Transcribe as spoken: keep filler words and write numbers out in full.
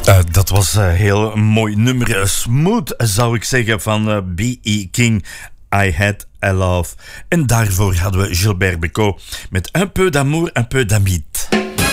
Uh, dat was een heel mooi nummer. Smooth, zou ik zeggen, van uh, B E. King. I Had a Love. En daarvoor hadden we Gilbert Bécaud met Un peu d'amour, un peu d'amitié.